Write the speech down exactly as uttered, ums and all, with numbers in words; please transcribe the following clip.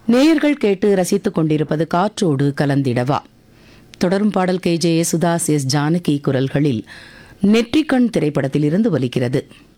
நேயர்கள் கேட்டு ரசித்துக் கொண்டிருப்பது காற்றோடு கலந்திடவா. தொடரும் பாடல் K J Yesudas, S Janaki குரல்களில் நெற்றிக்கண் திரைப்படத்தில் இருந்து ஒலிக்கிறது.